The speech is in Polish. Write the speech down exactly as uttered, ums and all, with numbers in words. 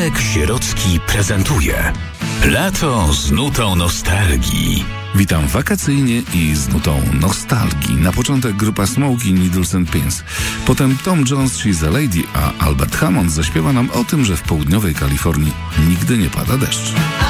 Marek Sierocki prezentuje Lato z nutą nostalgii. Witam wakacyjnie i z nutą nostalgii. Na początek grupa Smokey Needles and Pins. Potem Tom Jones, She's a Lady, a Albert Hammond zaśpiewa nam o tym, że w południowej Kalifornii nigdy nie pada deszcz.